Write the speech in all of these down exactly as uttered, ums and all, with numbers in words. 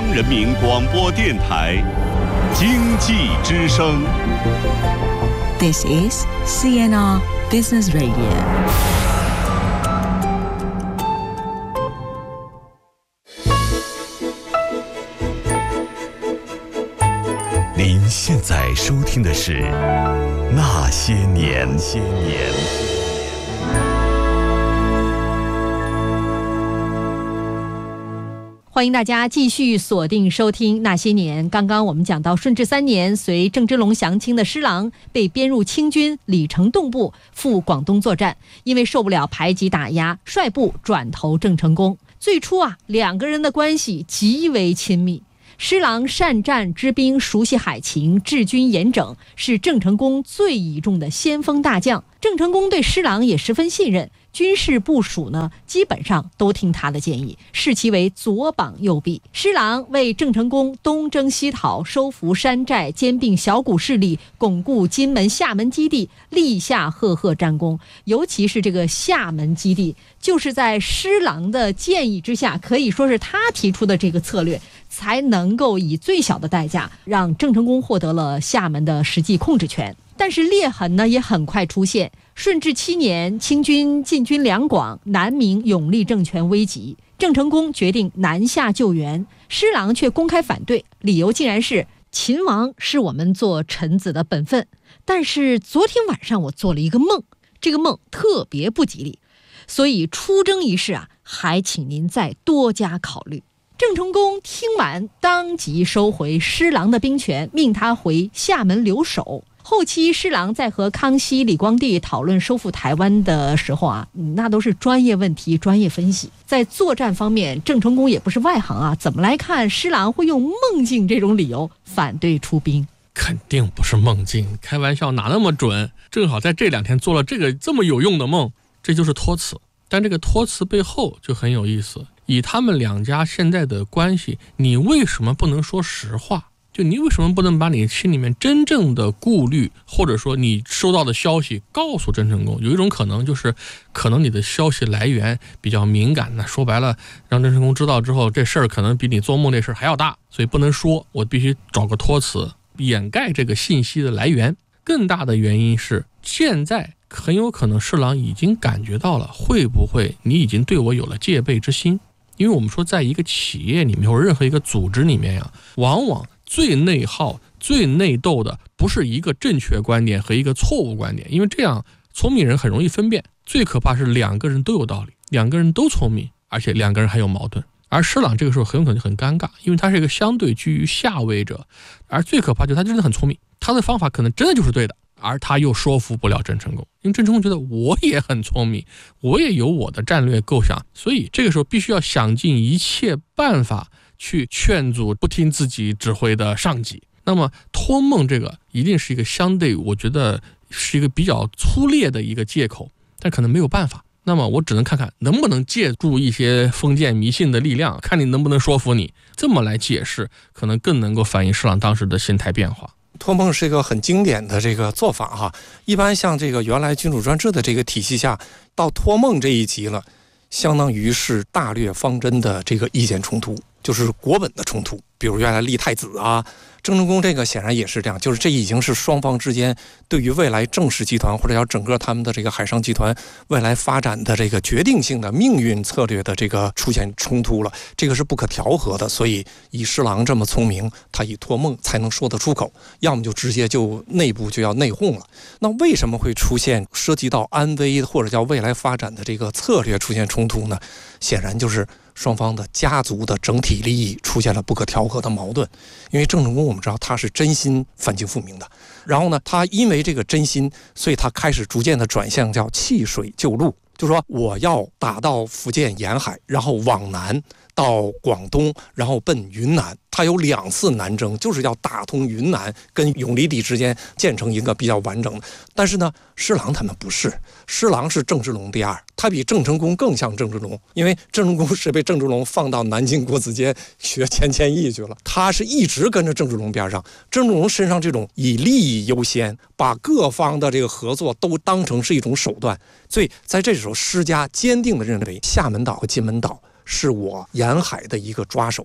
央人民广播电台经济之声。 This is C N R Business Radio。 您现在收听的是《那些年》。些年。 欢迎大家继续锁定收听《那些年》。刚刚我们讲到，顺治三年，随郑芝龙降清的施琅被编入清军李成栋部，赴广东作战。因为受不了排挤打压，率部转投郑成功。最初啊，两个人的关系极为亲密。施琅善战知兵，熟悉海情，治军严整，是郑成功最倚重的先锋大将。郑成功对施琅也十分信任，军事部署呢，基本上都听他的建议，视其为左膀右臂。施琅为郑成功东征西讨，收服山寨，兼并小股势力，巩固金门、厦门基地，立下赫赫战功。尤其是这个厦门基地，就是在施琅的建议之下，可以说是他提出的这个策略，才能够以最小的代价让郑成功获得了厦门的实际控制权。但是裂痕呢也很快出现。顺治七年，清军进军两广，南明永历政权危急，郑成功决定南下救援，施琅却公开反对，理由竟然是秦王是我们做臣子的本分，但是昨天晚上我做了一个梦，这个梦特别不吉利，所以出征一事啊，还请您再多加考虑。郑成功听完，当即收回施琅的兵权，命他回厦门留守。后期施琅在和康熙、李光地讨论收复台湾的时候啊，那都是专业问题、专业分析。在作战方面，郑成功也不是外行啊，怎么来看施琅会用梦境这种理由反对出兵？ 肯定不是梦境，开玩笑哪那么准？正好在这两天做了这个这么有用的梦，这就是托词。但这个托词背后就很有意思，以他们两家现在的关系，你为什么不能说实话？就你为什么不能把你心里面真正的顾虑，或者说你收到的消息告诉郑成功？有一种可能就是，可能你的消息来源比较敏感的，说白了，让郑成功知道之后，这事儿可能比你做梦这事儿还要大，所以不能说，我必须找个托词掩盖这个信息的来源。更大的原因是，现在很有可能施琅已经感觉到了，会不会你已经对我有了戒备之心？因为我们说，在一个企业里面或者任何一个组织里面呀，往往最内耗、最内斗的不是一个正确观点和一个错误观点，因为这样聪明人很容易分辨。最可怕是两个人都有道理，两个人都聪明，而且两个人还有矛盾。而施琅这个时候很有可能很尴尬，因为他是一个相对居于下位者，而最可怕就是他真的很聪明，他的方法可能真的就是对的，而他又说服不了郑成功，因为郑成功觉得我也很聪明，我也有我的战略构想，所以这个时候必须要想尽一切办法去劝阻不听自己指挥的上级。那么托梦这个一定是一个相对，我觉得是一个比较粗劣的一个借口，但可能没有办法。那么我只能看看能不能借助一些封建迷信的力量，看你能不能说服你。这么来解释，可能更能够反映施琅当时的心态变化。 托梦是一个很经典的这个做法哈，一般像这个原来君主专制的这个体系下，到托梦这一级了，相当于是大略方针的这个意见冲突，就是国本的冲突。比如原来立太子啊，郑成功这个显然也是这样，就是这已经是双方之间对于未来郑氏集团或者叫整个他们的这个海上集团未来发展的这个决定性的命运策略的这个出现冲突了，这个是不可调和的。所以以施琅这么聪明，他以托梦才能说得出口，要么就直接就内部就要内讧了。那为什么会出现涉及到安危或者叫未来发展的这个策略出现冲突呢？显然就是双方的家族的整体利益出现了不可调和的矛盾。因为郑成功我们知道他是真心反清复明的，然后呢他因为这个真心，所以他开始逐渐的转向叫弃水救陆，就说我要打到福建沿海，然后往南到广东，然后奔云南。他有两次南征，就是要打通云南跟永历帝之间建成一个比较完整的。但是呢，施琅他们不是，施琅是郑芝龙第二，他比郑成功更像郑芝龙，因为郑成功是被郑芝龙放到南京国子监学钱谦益去了，他是一直跟着郑芝龙边上。郑芝龙身上这种以利益优先，把各方的这个合作都当成是一种手段，所以在这时候施家坚定地认为厦门岛和金门岛是我沿海的一个抓手，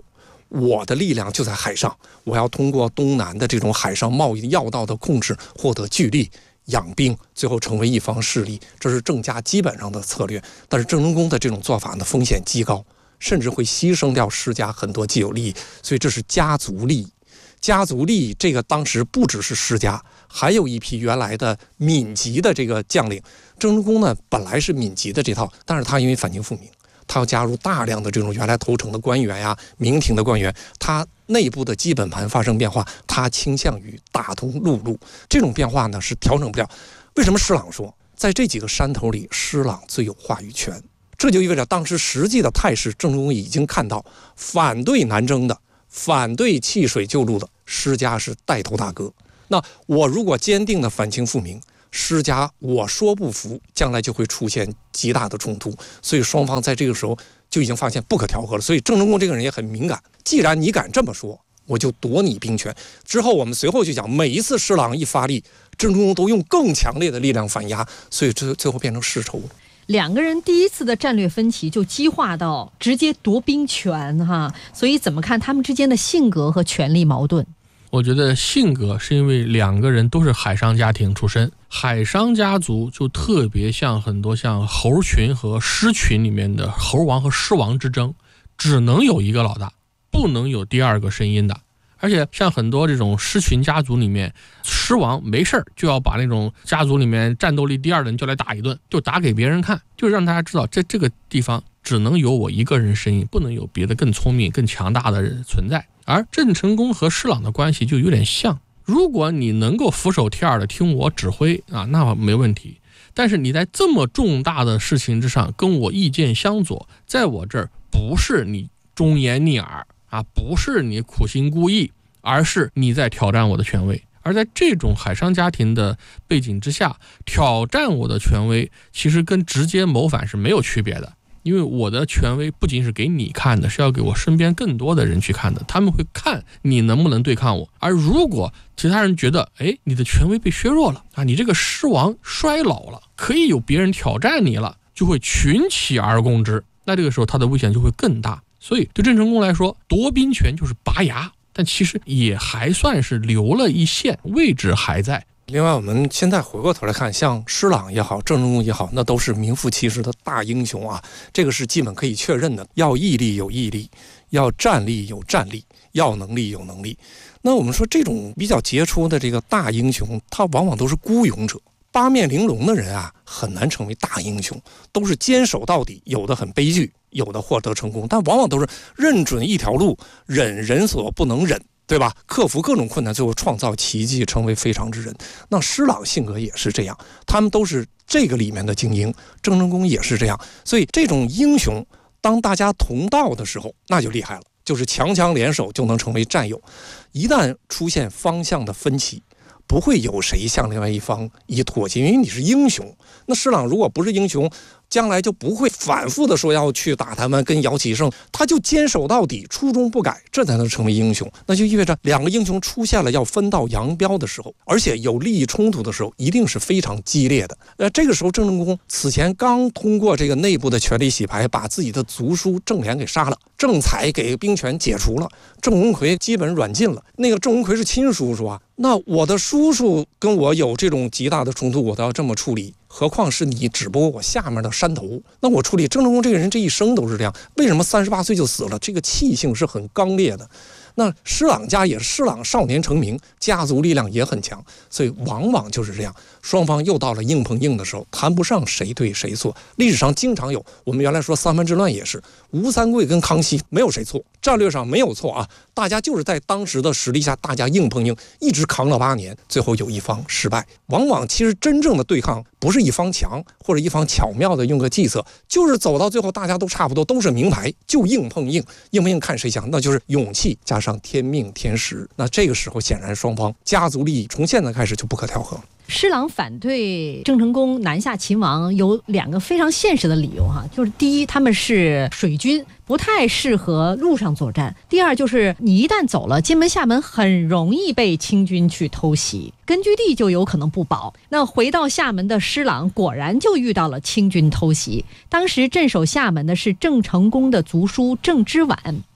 我的力量就在海上，我要通过东南的这种海上贸易要道的控制，获得巨利，养兵，最后成为一方势力，这是郑家基本上的策略。但是郑成功的这种做法呢，风险极高，甚至会牺牲掉施家很多既有利益，所以这是家族利益。家族利益这个当时不只是施家，还有一批原来的闽籍的这个将领。郑成功呢本来是闽籍的这套，但是他因为反清复明，他要加入大量的这种原来投诚的官员呀、明廷的官员，他内部的基本盘发生变化，他倾向于打通陆路，这种变化呢是调整不了。为什么施琅说在这几个山头里，施琅最有话语权？这就意味着当时实际的态势，郑成功已经看到，反对南征的、反对弃水救陆的施家是带头大哥。那我如果坚定的反清复明，施家我说不服，将来就会出现极大的冲突。所以双方在这个时候就已经发现不可调和了。所以郑成功这个人也很敏感，既然你敢这么说，我就夺你兵权。之后我们随后就讲，每一次施琅一发力，郑成功都用更强烈的力量反压，所以这最后变成世仇。 两个人第一次的战略分歧就激化到直接夺兵权哈，所以怎么看他们之间的性格和权力矛盾？ 我觉得性格是因为两个人都是海商家庭出身，海商家族就特别像很多像猴群和狮群里面的猴王和狮王之争，只能有一个老大，不能有第二个声音的。而且像很多这种狮群家族里面，狮王没事就要把那种家族里面战斗力第二的人就来打一顿，就打给别人看，就让大家知道在这个地方只能有我一个人声音，不能有别的更聪明更强大的人存在。而郑成功和施琅的关系就有点像，如果你能够俯首帖耳的听我指挥啊，那没问题。但是你在这么重大的事情之上跟我意见相左，在我这儿不是你忠言逆耳啊，不是你苦心孤诣，而是你在挑战我的权威。而在这种海商家庭的背景之下，挑战我的权威其实跟直接谋反是没有区别的。因为我的权威不仅是给你看的，是要给我身边更多的人去看的，他们会看你能不能对抗我。而如果其他人觉得，哎，你的权威被削弱了啊，你这个狮王衰老了，可以有别人挑战你了，就会群起而攻之，那这个时候他的危险就会更大。所以对郑成功来说，夺兵权就是拔牙，但其实也还算是留了一线，位置还在。 另外我们现在回过头来看，像施琅也好，郑成功也好，那都是名副其实的大英雄啊，这个是基本可以确认的。要毅力有毅力，要战力有战力，要能力有能力。那我们说这种比较杰出的这个大英雄，他往往都是孤勇者，八面玲珑的人啊，很难成为大英雄，都是坚守到底，有的很悲剧，有的获得成功，但往往都是认准一条路，忍人所不能忍，对吧？克服各种困难，最后创造奇迹，成为非常之人。那施琅性格也是这样，他们都是这个里面的精英，郑成功也是这样。所以这种英雄，当大家同道的时候，那就厉害了，就是强强联手就能成为战友。一旦出现方向的分歧，不会有谁向另外一方以妥协，因为你是英雄。那施琅如果不是英雄，将来就不会反复的说要去打他们，跟姚启圣，他就坚守到底，初衷不改，这才能成为英雄。那就意味着两个英雄出现了要分道扬镳的时候，而且有利益冲突的时候，一定是非常激烈的。呃，这个时候郑成功此前刚通过这个内部的权力洗牌，把自己的族叔郑璉给杀了，郑采给兵权解除了，郑文奎基本软禁了。那个郑文奎是亲叔叔啊，那我的叔叔跟我有这种极大的冲突，我都要这么处理，何况是你只不过我下面的山头，那我处理。郑成功这个人这一生都是这样，为什么三十八岁就死了？这个气性是很刚烈的。那施琅家也是，施琅少年成名，家族力量也很强，所以往往就是这样，双方又到了硬碰硬的时候，谈不上谁对谁错。历史上经常有，我们原来说三藩之乱也是，吴三桂跟康熙没有谁错，战略上没有错啊，大家就是在当时的实力下，大家硬碰硬，一直扛了八年，最后有一方失败。往往其实真正的对抗不是一方强，或者一方巧妙的用个计策，就是走到最后大家都差不多，都是名牌，就硬碰硬，硬碰硬看谁强，那就是勇气加上天命天时。那这个时候显然双方家族利益从现在开始就不可调和。 施琅反对郑成功南下秦王有两个非常现实的理由哈，就是第一，他们是水军，不太适合陆上作战；第二，就是你一旦走了金门厦门，很容易被清军去偷袭，根据地就有可能不保。那回到厦门的施琅果然就遇到了清军偷袭，当时镇守厦门的是郑成功的族叔郑之婉。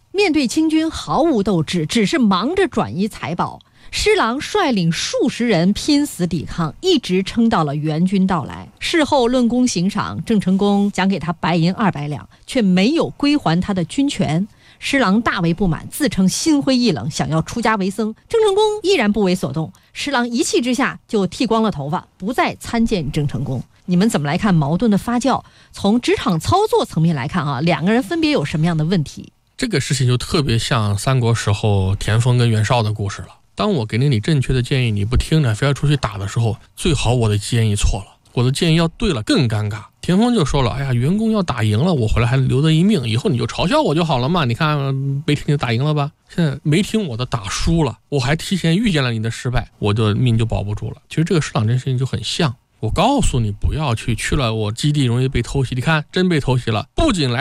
面对清军毫无斗志，只是忙着转移财宝。施琅率领数十人拼死抵抗，一直撑到了援军到来。事后论功行赏，郑成功奖给他白银二百两，却没有归还他的军权。施琅大为不满，自称心灰意冷，想要出家为僧。郑成功依然不为所动，施琅一气之下就剃光了头发，不再参见郑成功。你们怎么来看矛盾的发酵？从职场操作层面来看啊，两个人分别有什么样的问题？ 这个事情就特别像三国时候田丰跟袁绍的故事了。当我给了你正确的建议，你不听，你非要出去打的时候，最好我的建议错了，我的建议要对了更尴尬。田丰就说了，哎呀，袁公要打赢了，我回来还留得一命，以后你就嘲笑我就好了嘛，你看没听你打赢了吧，现在没听我的打输了，我还提前预见了你的失败，我的命就保不住了。其实这个施琅这事情就很像，我告诉你不要去，去了我基地容易被偷袭，你看真被偷袭了，不仅来